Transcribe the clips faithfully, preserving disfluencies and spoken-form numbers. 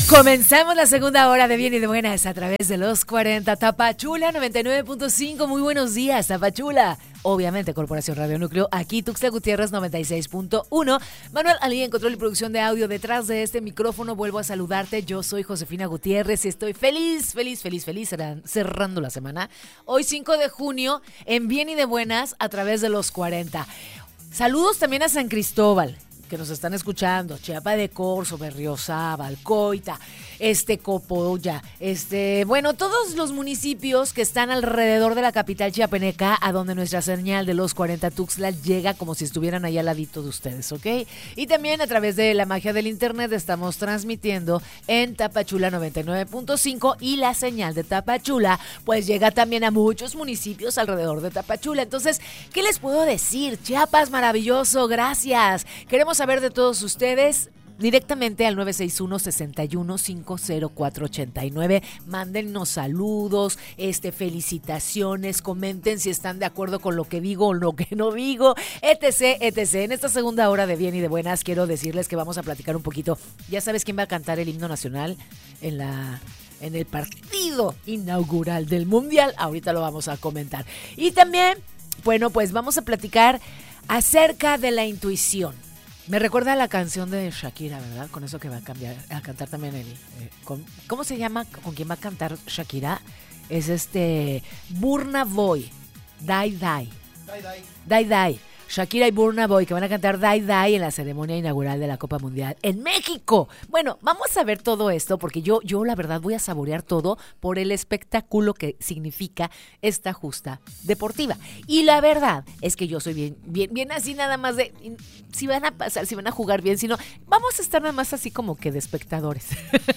Comenzamos la segunda hora de Bien y de Buenas a través de los cuarenta. Tapachula noventa y nueve punto cinco. Muy buenos días, Tapachula. Obviamente, Corporación Radio Núcleo. Aquí Tuxtla Gutiérrez noventa y seis punto uno. Manuel Ali en control y producción de audio. Detrás de este micrófono vuelvo a saludarte. Yo soy Josefina Gutiérrez y estoy feliz, feliz, feliz, feliz cerrando la semana. Hoy cinco de junio en Bien y de Buenas a través de los cuarenta. Saludos también a San Cristóbal, que nos están escuchando, Chiapa de Corzo, Berriozábal, Coita, este Copolla, este, bueno, todos los municipios que están alrededor de la capital chiapaneca, a donde nuestra señal de los cuarenta Tuxtla llega como si estuvieran ahí al ladito de ustedes, ¿ok? Y también a través de la magia del internet estamos transmitiendo en Tapachula noventa y nueve punto cinco y la señal de Tapachula pues llega también a muchos municipios alrededor de Tapachula. Entonces, ¿qué les puedo decir? Chiapas, maravilloso, gracias. Queremos saber de todos ustedes directamente al nueve seis uno, seis uno, cinco cero cuatro ocho nueve. Mándennos saludos, este, felicitaciones, comenten si están de acuerdo con lo que digo o lo que no digo, etc, etc. En esta segunda hora de Bien y de Buenas quiero decirles que vamos a platicar un poquito. Ya sabes quién va a cantar el himno nacional en la... en el partido inaugural del Mundial. Ahorita lo vamos a comentar. Y también, bueno, pues vamos a platicar acerca de la intuición. Me recuerda la canción de Shakira, ¿verdad? Con eso que va a cambiar, a cantar también el... Eh, con, ¿Cómo se llama? ¿Con quién va a cantar Shakira? Es este... Burna Boy. Die Die. Die Die. Die Die. Shakira y Burna Boy, que van a cantar Die Die en la ceremonia inaugural de la Copa Mundial en México. Bueno, vamos a ver todo esto porque yo, yo la verdad voy a saborear todo por el espectáculo que significa esta justa deportiva. Y la verdad es que yo soy bien, bien, bien así nada más de, si van a pasar, si van a jugar bien, si no, vamos a estar nada más así como que de espectadores.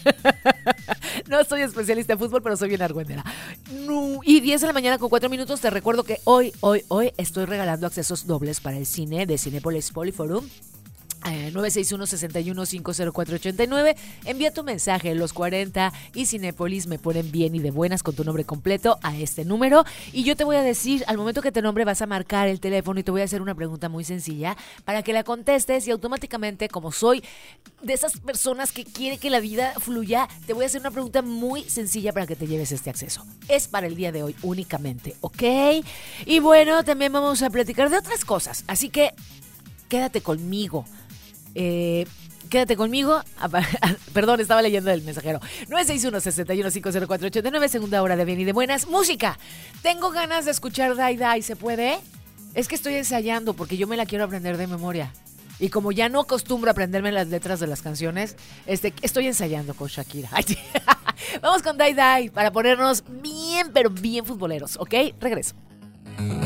No soy especialista en fútbol, pero soy bien argüendera. No, y diez de la mañana con cuatro minutos, te recuerdo que hoy, hoy, hoy estoy regalando accesos dobles para el cine de Cinépolis Poliforum. Eh, nueve seis uno, seis uno, cinco cero cuatro ocho nueve. Envía tu mensaje, los cuarenta y Cinépolis me ponen bien y de buenas con tu nombre completo a este número y yo te voy a decir, al momento que te nombre vas a marcar el teléfono y te voy a hacer una pregunta muy sencilla para que la contestes y automáticamente, como soy de esas personas que quiere que la vida fluya, te voy a hacer una pregunta muy sencilla para que te lleves este acceso. Es para el día de hoy únicamente, ¿ok? Y bueno, también vamos a platicar de otras cosas, así que quédate conmigo. Eh, quédate conmigo. Perdón, estaba leyendo el mensajero. nueve seis uno, seis uno, cinco cero cuatro ocho nueve, segunda hora de Bien y de Buenas. Música. Tengo ganas de escuchar Die Die. ¿Se puede? Es que estoy ensayando porque yo me la quiero aprender de memoria. Y como ya no acostumbro a aprenderme las letras de las canciones, este, estoy ensayando con Shakira. Vamos con Die Die para ponernos bien, pero bien futboleros, ¿ok? Regreso.